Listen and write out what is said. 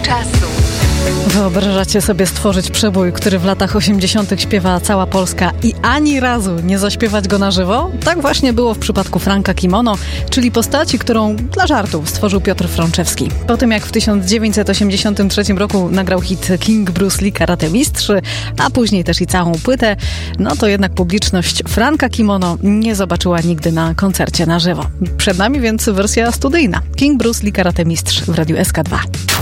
czasu. Wyobrażacie sobie stworzyć przebój, który w latach 80. śpiewa cała Polska i ani razu nie zaśpiewać go na żywo? Tak właśnie było w przypadku Franka Kimono, czyli postaci, którą dla żartów stworzył Piotr Frączewski. Po tym jak w 1983 roku nagrał hit King Bruce Lee Karate Mistrz, a później też i całą płytę, no to jednak publiczność Franka Kimono nie zobaczyła nigdy na koncercie na żywo. Przed nami więc wersja studyjna. King Bruce Lee Karate Mistrz w Radiu SK2.